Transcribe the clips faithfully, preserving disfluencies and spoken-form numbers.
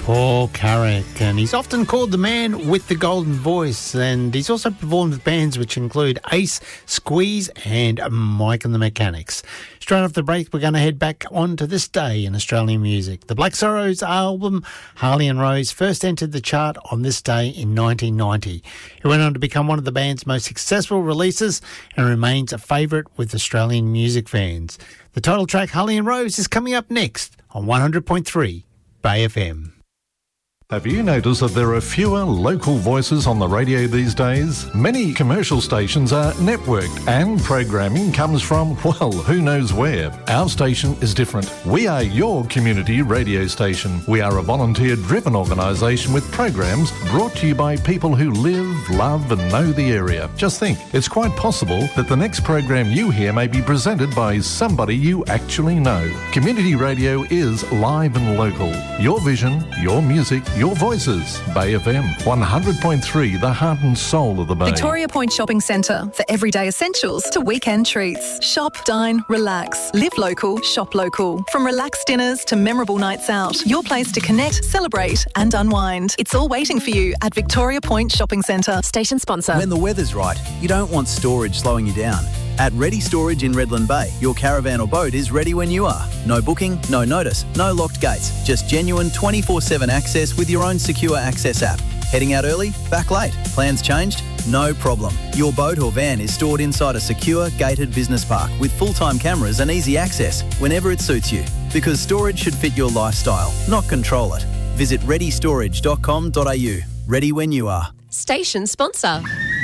Paul Carrack, and he's often called the man with the golden voice, and he's also performed with bands which include Ace, Squeeze and Mike and the Mechanics. Straight after the break, we're going to head back on to this day in Australian music. The Black Sorrows album, Harley and Rose, first entered the chart on this day in nineteen ninety. It went on to become one of the band's most successful releases and remains a favourite with Australian music fans. The title track, Harley and Rose, is coming up next on one hundred point three Bay F M. Have you noticed that there are fewer local voices on the radio these days? Many commercial stations are networked and programming comes from, well, who knows where. Our station is different. We are your community radio station. We are a volunteer-driven organisation with programs brought to you by people who live, love and know the area. Just think, it's quite possible that the next program you hear may be presented by somebody you actually know. Community radio is live and local. Your vision, your music, your voices. Bay F M, one hundred point three, the heart and soul of the Bay. Victoria Point Shopping Centre, for everyday essentials to weekend treats. Shop, dine, relax. Live local, shop local. From relaxed dinners to memorable nights out, your place to connect, celebrate and unwind. It's all waiting for you at Victoria Point Shopping Centre. Station sponsor. When the weather's right, you don't want storage slowing you down. At Ready Storage in Redland Bay, your caravan or boat is ready when you are. No booking, no notice, no locked gates. Just genuine twenty-four seven access with your own secure access app. Heading out early? Back late? Plans changed? No problem. Your boat or van is stored inside a secure, gated business park with full-time cameras and easy access whenever it suits you. Because storage should fit your lifestyle, not control it. Visit ready storage dot com dot a u. Ready when you are. Station sponsor.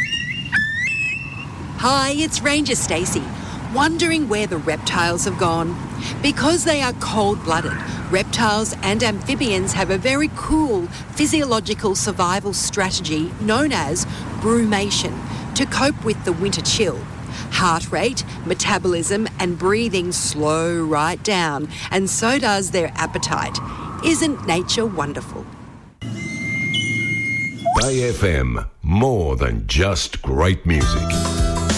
Hi, it's Ranger Stacey. Wondering where the reptiles have gone? Because they are cold-blooded, reptiles and amphibians have a very cool physiological survival strategy known as brumation to cope with the winter chill. Heart rate, metabolism and breathing slow right down, and so does their appetite. Isn't nature wonderful? Bay F M, more than just great music.